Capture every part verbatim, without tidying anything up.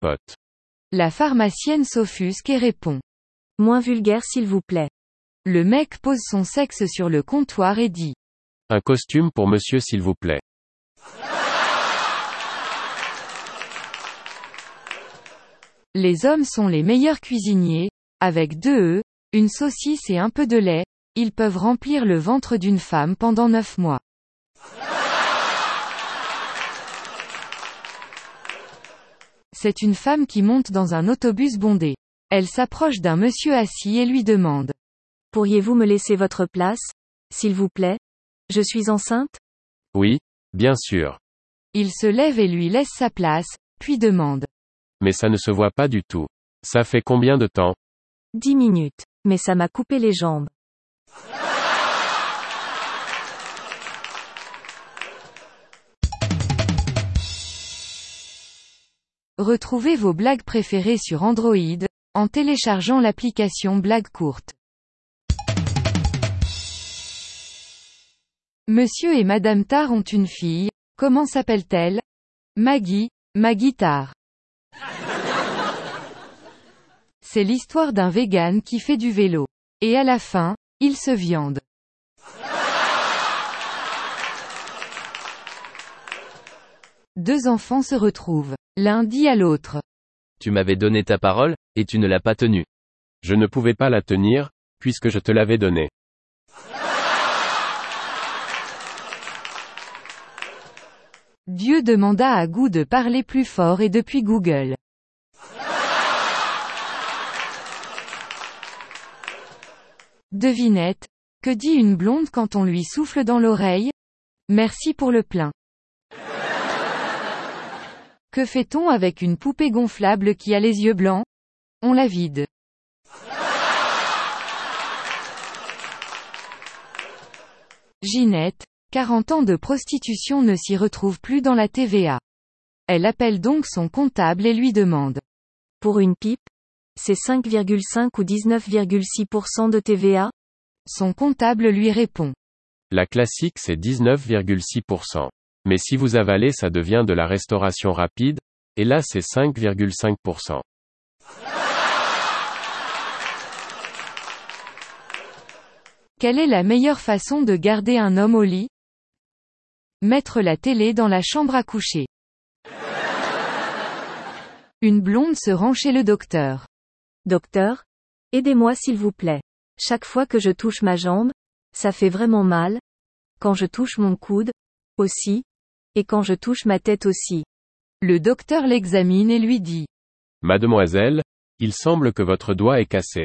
pote. La pharmacienne s'offusque et répond. Moins vulgaire s'il vous plaît. Le mec pose son sexe sur le comptoir et dit. Un costume pour monsieur s'il vous plaît. Les hommes sont les meilleurs cuisiniers, avec deux œufs, une saucisse et un peu de lait, ils peuvent remplir le ventre d'une femme pendant neuf mois. C'est une femme qui monte dans un autobus bondé. Elle s'approche d'un monsieur assis et lui demande. Pourriez-vous me laisser votre place, s'il vous plaît? Je suis enceinte? Oui, bien sûr. Il se lève et lui laisse sa place, puis demande. Mais ça ne se voit pas du tout. Ça fait combien de temps? Dix minutes. Mais ça m'a coupé les jambes. Retrouvez vos blagues préférées sur Android, en téléchargeant l'application Blagues courtes. Monsieur et Madame Tar ont une fille, comment s'appelle-t-elle? Maggie, Maggie Tar. C'est l'histoire d'un vegan qui fait du vélo. Et à la fin, il se viande. Deux enfants se retrouvent. L'un dit à l'autre. Tu m'avais donné ta parole, et tu ne l'as pas tenue. Je ne pouvais pas la tenir, puisque je te l'avais donnée. Dieu demanda à Gou de parler plus fort et depuis Google. Devinette, que dit une blonde quand on lui souffle dans l'oreille? Merci pour le plein. Que fait-on avec une poupée gonflable qui a les yeux blancs? On la vide. Ginette, quarante ans de prostitution ne s'y retrouve plus dans la T V A. Elle appelle donc son comptable et lui demande. Pour une pipe? C'est cinq virgule cinq ou dix-neuf virgule six pour cent de T V A? Son comptable lui répond. La classique c'est dix-neuf virgule six pour cent. Mais si vous avalez ça devient de la restauration rapide, et là c'est cinq virgule cinq pour cent. Quelle est la meilleure façon de garder un homme au lit? Mettre la télé dans la chambre à coucher. Une blonde se rend chez le docteur. Docteur? Aidez-moi s'il vous plaît. Chaque fois que je touche ma jambe, ça fait vraiment mal. Quand je touche mon coude, aussi. Et quand je touche ma tête aussi. Le docteur l'examine et lui dit. Mademoiselle, il semble que votre doigt est cassé.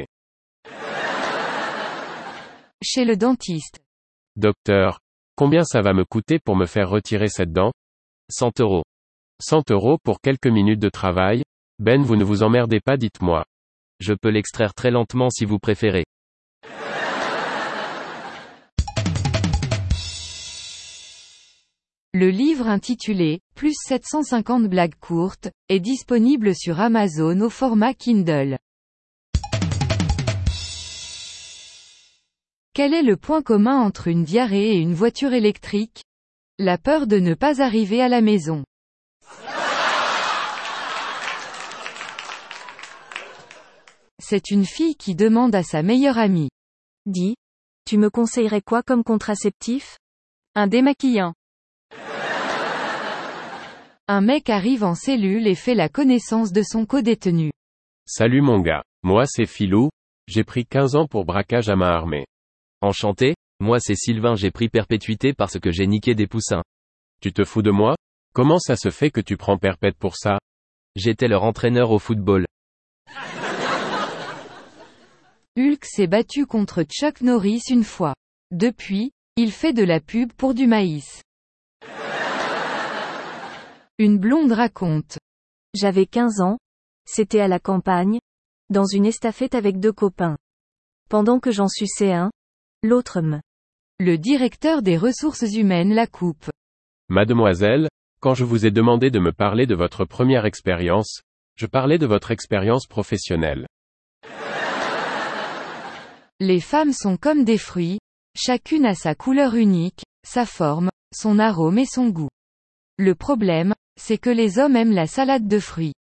Chez le dentiste. Docteur, combien ça va me coûter pour me faire retirer cette dent? cent euros. cent euros pour quelques minutes de travail? Ben vous ne vous emmerdez pas dites-moi. Je peux l'extraire très lentement si vous préférez. Le livre intitulé « Plus sept cent cinquante blagues courtes » est disponible sur Amazon au format Kindle. Quel est le point commun entre une diarrhée et une voiture électrique? La peur de ne pas arriver à la maison. C'est une fille qui demande à sa meilleure amie. Dis, tu me conseillerais quoi comme contraceptif? Un démaquillant. Un mec arrive en cellule et fait la connaissance de son codétenu. Salut mon gars, moi c'est Philou, j'ai pris quinze ans pour braquage à main armée. Enchanté, moi c'est Sylvain, j'ai pris perpétuité parce que j'ai niqué des poussins. Tu te fous de moi? Comment ça se fait que tu prends perpète pour ça? J'étais leur entraîneur au football. Hulk s'est battu contre Chuck Norris une fois. Depuis, il fait de la pub pour du maïs. Une blonde raconte. J'avais quinze ans. C'était à la campagne. Dans une estafette avec deux copains. Pendant que j'en suçais un, l'autre me. Le directeur des ressources humaines la coupe. Mademoiselle, quand je vous ai demandé de me parler de votre première expérience, je parlais de votre expérience professionnelle. Les femmes sont comme des fruits, chacune a sa couleur unique, sa forme, son arôme et son goût. Le problème, c'est que les hommes aiment la salade de fruits.